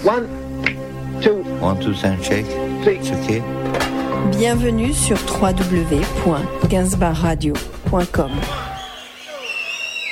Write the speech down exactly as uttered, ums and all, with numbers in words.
One, two, One, two, three, check. three. It's okay. Bienvenue sur w w w point gainsbourg radio point com.